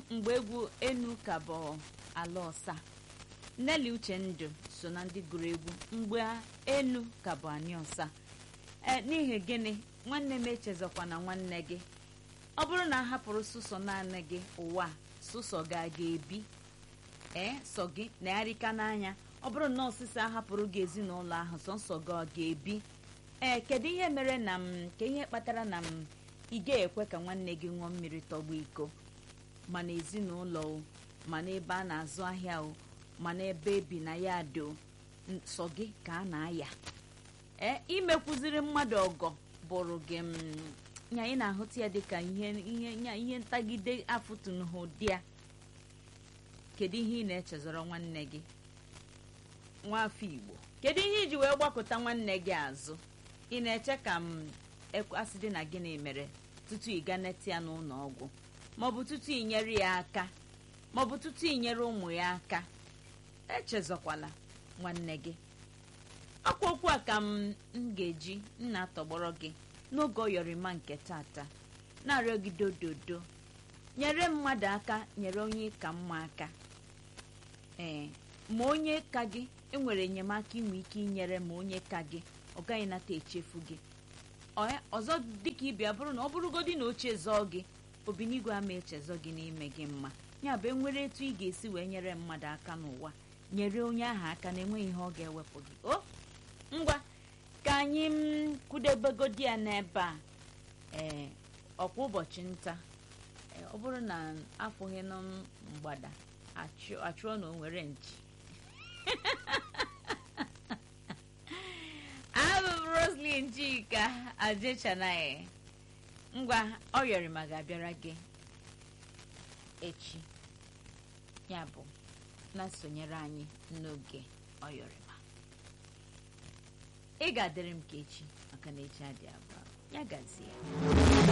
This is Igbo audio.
mgbe egwu enu ka bụ ala ọsa. Nelly Uchendụ so na ndị gụrụ egwu mgbe enu ka bụ anyị ọsa. N'ihi gịnị nwanne m echezọkwa na nwanne gị ọ bụrụ na a hapụrụ sụsọ naanị gị ụwa sụsọ ga-ebi sọ gị na-arịka n'anya. Ọ bụrụ na ọsịsa ahapụrụ gị ezinụlọ ahụ sọnsọ gị ọ ga-ebi. Kedu ihe mere na ka ihe kpatara na ị ga-ekwe ka nwanne gị ṅụọ mmiri tọgbọ iko ma na ezinụlọ o ma na ebe a na-azụ ahịa o ma na ebe ebi na ya do sọ gị ka a na-aya. Imekwuziri mmadụ ọgọ bụrụ gị nya ị na-ahụta ya dịka ihe ntagide afụtụnụhụ dị ya. Kedu ihe ị na-echezọrọ nwanne gị nwafọ Igbo? Kedu ihe iji wee gbakọta nwanne gị azụ? Ị na-eche ka asị dị na gịnị mere tutu ị ga neta ya n'ụlọ ọgwụ maọbụ tutu ị nyere ya aka maọbụ tutu ị nyere ụmụ ya aka? Echezọkwala nwanne gị. Akwa okwu a ka m ga-eji nna tọgbọrọ gị n'oge ọyọrịma nke tata na-arịọ gị dododo nyere mmadụ aka, nyere onye ka mma aka. Ma onye ka gị enwere enyemaka inwe ike inyere ma onye ka gị ọ gaghị nata echefu gị. Ọzọ dịka ịbịa bụrụ na ọ bụrụgodị na ochie zọọ gị obinigwe ama echezọ gị n'ime gị mma. Ya bụ enwere etu ị ga-esi wee nyere mmadụ aka n'ụwa, nyere onye ahụ aka na-enweghị ihe ọ ga-ewepụ gị. Ngwa ka anyị kwudebegodi ya n'ebe a. Ọkwa ụbọchị nta ọ bụrụ na afụghị na mgbada achụọ na o nwere nchi. Abụ m Roslyn Chika Ajechanaghị. Ngwa ọyọrịma ga-abịara gị echi, ya bụ na-sonyere anyị n'oge ọyọrịma. Ị ga-adịrị m ka echi maka na echi adị abụọ. Ya gazie.